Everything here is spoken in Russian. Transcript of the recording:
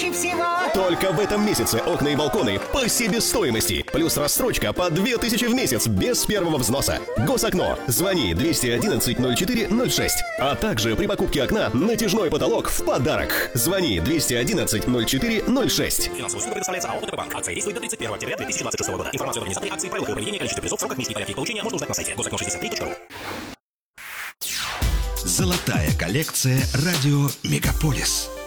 и всего. Только в этом месяце окна и балконы по себестоимости. Плюс рассрочка по 2000 в месяц без первого взноса. Госокно. Звони 211-04-06. А также при покупке окна натяжной потолок в подарок. Звони 211-04-06. Финансовая услуга предоставляется АО «ОТП-банк». Акция действует до 31 октября 2026 года. Информацию о организации акции, правилах и проведении, количестве призов, сроках, месте и порядке их получения можно узнать на сайте gosokno63.ru. Золотая коллекция «Радио Мегаполис».